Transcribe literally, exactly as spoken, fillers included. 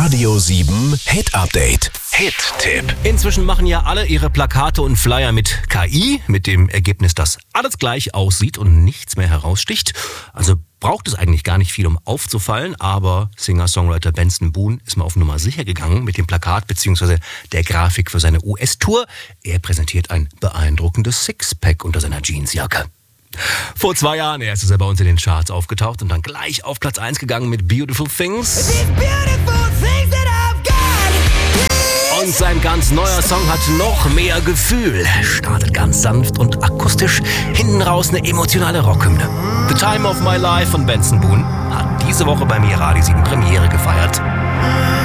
Radio sieben Hit Update. Hit-Tipp. Inzwischen machen ja alle ihre Plakate und Flyer mit K I, mit dem Ergebnis, dass alles gleich aussieht und nichts mehr heraussticht. Also braucht es eigentlich gar nicht viel, um aufzufallen, aber Singer-Songwriter Benson Boone ist mal auf Nummer sicher gegangen mit dem Plakat bzw. der Grafik für seine U S-Tour. Er präsentiert ein beeindruckendes Sixpack unter seiner Jeansjacke. Vor zwei Jahren erst ist er bei uns in den Charts aufgetaucht und dann gleich auf Platz eins gegangen mit Beautiful Things. Und sein ganz neuer Song hat noch mehr Gefühl. Startet ganz sanft und akustisch, hinten raus eine emotionale Rockhymne. The Time of My Life von Benson Boone hat diese Woche bei mir Radio sieben Premiere gefeiert.